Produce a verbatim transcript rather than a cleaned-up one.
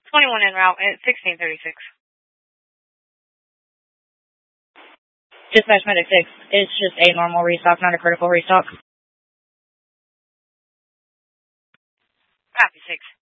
twenty-one en route at sixteen thirty-six. Dispatch Medic six, it's just a normal restock, not a critical restock. Copy six.